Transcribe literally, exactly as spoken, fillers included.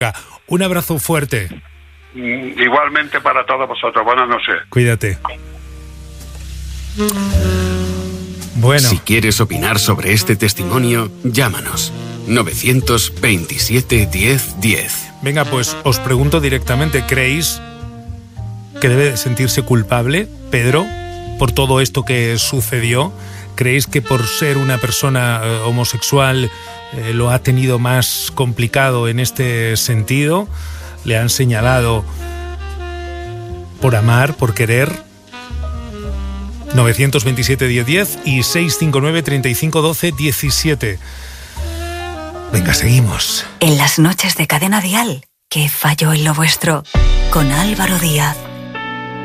Un abrazo fuerte. Igualmente para todos vosotros. Buenas noches. Cuídate. Bueno. Si quieres opinar sobre este testimonio, llámanos. novecientos veintisiete diez diez. Venga, pues os pregunto directamente, ¿creéis que debe sentirse culpable Pedro por todo esto que sucedió? ¿Creéis que por ser una persona eh, homosexual eh, lo ha tenido más complicado en este sentido? ¿Le han señalado por amar, por querer? novecientos veintisiete diez diez y seiscientos cincuenta y nueve treinta y cinco doce diecisiete. Venga, seguimos. En las noches de Cadena Dial, ¿qué falló en lo vuestro? Con Álvaro Díaz.